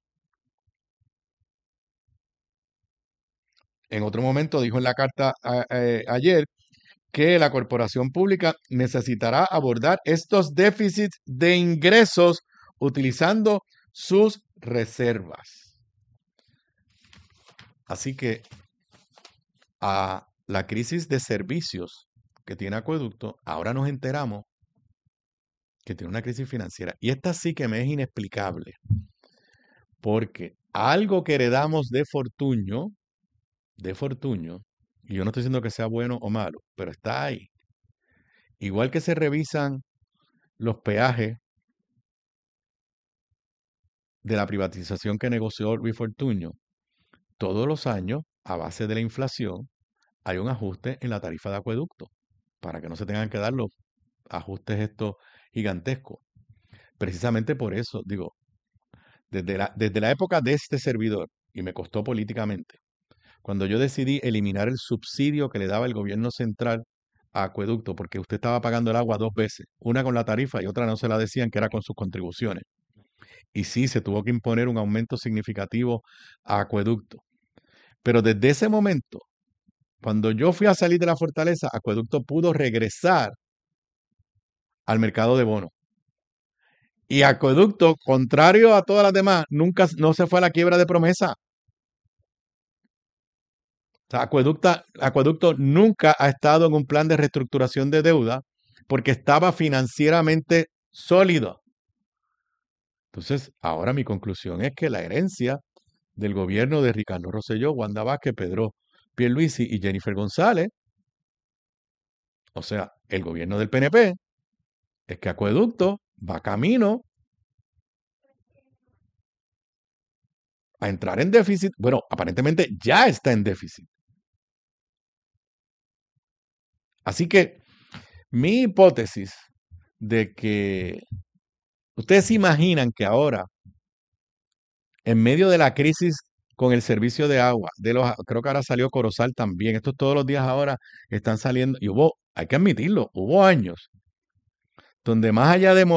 En otro momento dijo en la carta a- eh, ayer que la corporación pública necesitará abordar estos déficits de ingresos utilizando sus reservas. Así que a la crisis de servicios que tiene Acueducto, ahora nos enteramos que tiene una crisis financiera. Y esta sí que me es inexplicable, porque algo que heredamos de Fortuño, de Fortuño, y yo no estoy diciendo que sea bueno o malo, pero está ahí. Igual que se revisan los peajes de la privatización que negoció Luis Fortuño, todos los años, a base de la inflación, hay un ajuste en la tarifa de acueducto, para que no se tengan que dar los ajustes estos gigantescos. Precisamente por eso, digo, desde la, desde la época de este servidor, y me costó políticamente, cuando yo decidí eliminar el subsidio que le daba el gobierno central a Acueducto, porque usted estaba pagando el agua dos veces, una con la tarifa y otra no se la decían, que era con sus contribuciones. Y sí, se tuvo que imponer un aumento significativo a Acueducto. Pero desde ese momento, cuando yo fui a salir de la fortaleza, Acueducto pudo regresar al mercado de bonos. Y Acueducto, contrario a todas las demás, nunca no se fue a la quiebra de Promesa. O sea, Acueducto, Acueducto nunca ha estado en un plan de reestructuración de deuda porque estaba financieramente sólido. Entonces, ahora mi conclusión es que la herencia del gobierno de Ricardo Rosselló, Wanda Vázquez, Pedro Pierluisi y Jennifer González, o sea, el gobierno del P N P, es que Acueducto va camino a entrar en déficit. Bueno, aparentemente ya está en déficit. Así que mi hipótesis de que ustedes se imaginan que ahora, en medio de la crisis con el servicio de agua, de los, creo que ahora salió Corozal también, estos todos los días ahora están saliendo, y hubo, hay que admitirlo, hubo años donde más allá de